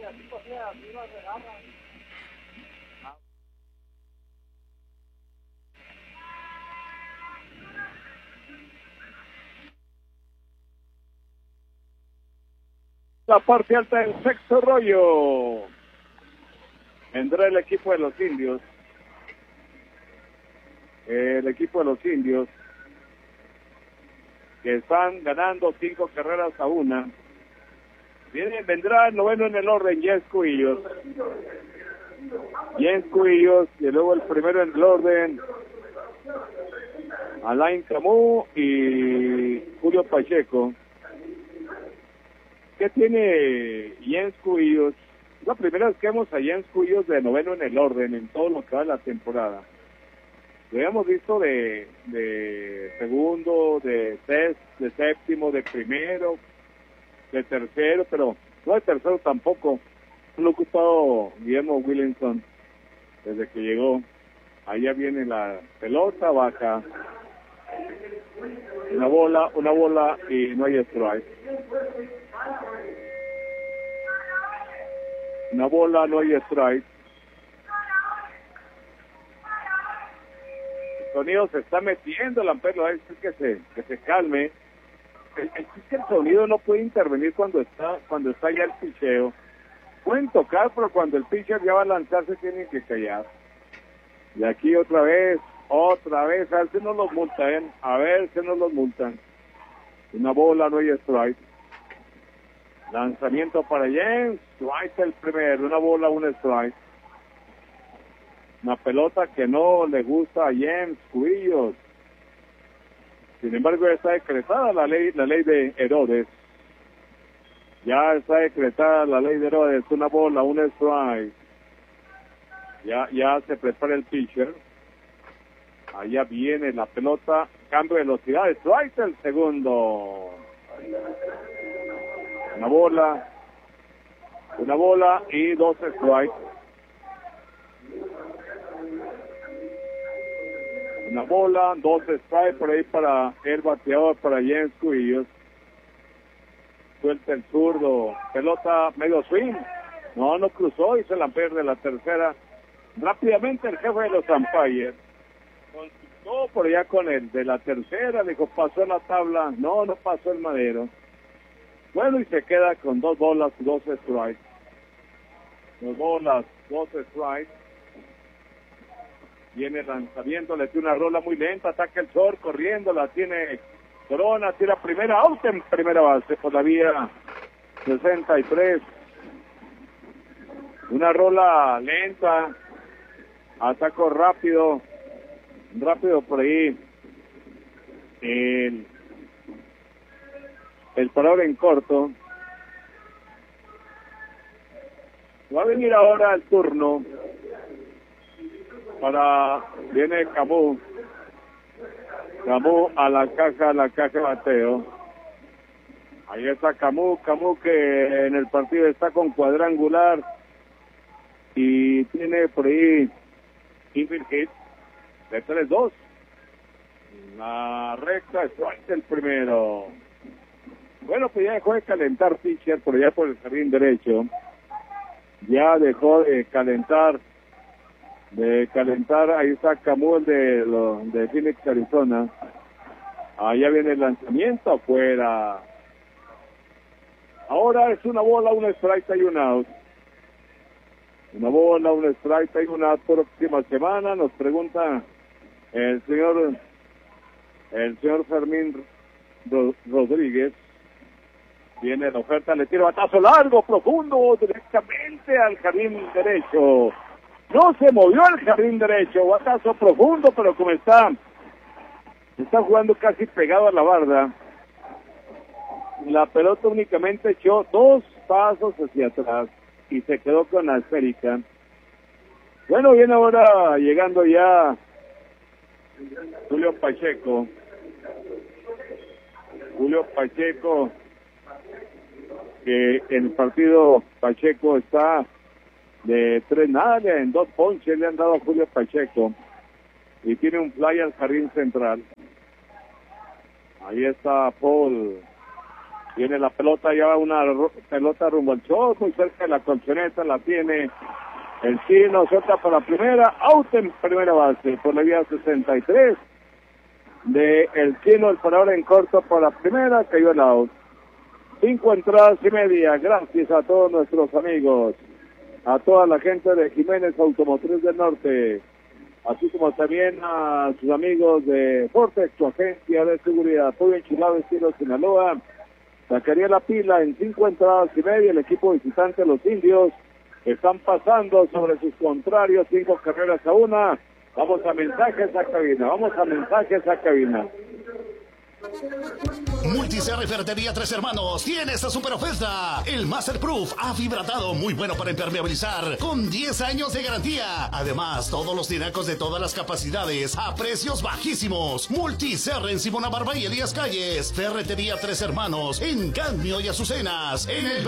La parte alta del sexto rollo. Vendrá el equipo de los indios. El equipo de los indios, que están ganando 5 carreras a 1. Vendrá el noveno en el orden, Jens Cubillos. Jens Cubillos, y luego el primero en el orden, Alain Camus y Julio Pacheco. ¿Qué tiene Jens Cubillos? Es la primera vez que vemos a Jens Cubillos de noveno en el orden en todo lo que va de la temporada. Lo habíamos visto de segundo, de séptimo, de primero, de tercero, pero no de tercero tampoco. Lo ha ocupado Guillermo Williamson desde que llegó. Allá viene la pelota, baja. Una bola y no hay strike. Una bola, no hay strike. El sonido se está metiendo, Lampero, es que se calme. Es que el sonido no puede intervenir cuando está ya el picheo. Pueden tocar, pero cuando el pitcher ya va a lanzarse tienen que callar. Y aquí otra vez, a ver si no los multan, Una bola, no hay strike. Lanzamiento para Jens, strike el primero, una bola, un strike. Una pelota que no le gusta a Jens Cubillos. Sin embargo, ya está decretada la ley de Herodes. Ya está decretada la ley de Herodes, una bola, un strike. Ya se prepara el pitcher. Allá viene la pelota, cambio de velocidad, strike el segundo. Una bola y 2 strikes. Una bola, 2 strikes por ahí para el bateador, para Jens Cubillos. Suelta el zurdo, pelota medio swing. No cruzó y se la pierde la tercera. Rápidamente el jefe de los umpires consultó por allá con el de la tercera, dijo, pasó la tabla. No pasó el madero. Bueno, y se queda con 2 bolas, 2 strikes. 2 bolas, 2 strikes. Viene el lanzamiento, le tiene una rola muy lenta, ataca el short, corriendo, la tiene Corona, tira primera, out en primera base por la vía 63. Una rola lenta, ataco rápido por ahí. El parador en corto. Va a venir ahora el turno viene Camus a la caja de bateo. Ahí está Camus que en el partido está con cuadrangular y tiene por ahí infield hit de 3-2. La recta, strike el primero. Bueno, pues ya dejó de calentar pitcher por allá por el jardín derecho. Ya dejó de calentar. Ahí está Camus de Phoenix, Arizona. Allá viene el lanzamiento afuera. Ahora es una bola, un strike y un out. Una bola, un strike y un out. Próxima semana nos pregunta el señor Fermín Rodríguez. Viene la oferta, le tira batazo largo, profundo, directamente al jardín derecho. No se movió el jardín derecho, batazo profundo, pero como está jugando casi pegado a la barda, la pelota únicamente echó 2 pasos hacia atrás y se quedó con la esférica. Bueno, viene ahora llegando ya Julio Pacheco, que en el partido Pacheco está de 3 nada, en 2 ponches le han dado a Julio Pacheco y tiene un fly al jardín central. Ahí está Paul Viene la pelota, lleva una pelota rumbo al short, muy cerca de la colchoneta, la tiene el Chino, suelta para la primera, out en primera base, por la vía 63 de el Chino, el parador en corto por la primera, cayó el out. 5 entradas y media, gracias a todos nuestros amigos, a toda la gente de Jiménez Automotriz del Norte, así como también a sus amigos de Fortex, su agencia de seguridad, Pollo Enchilado estilo Sinaloa. Sacaría la pila en 5 entradas y media. El equipo visitante, los indios, están pasando sobre sus contrarios 5 carreras a 1. Vamos a mensajes a cabina. Multiserre Ferretería Tres Hermanos tiene esta super oferta. El Masterproof ha vibratado, muy bueno para impermeabilizar, con 10 años de garantía. Además, todos los tinacos de todas las capacidades a precios bajísimos. Multiserre en Simona Barba y Elías Calles. Ferretería Tres Hermanos en Cadmio y Azucenas. En el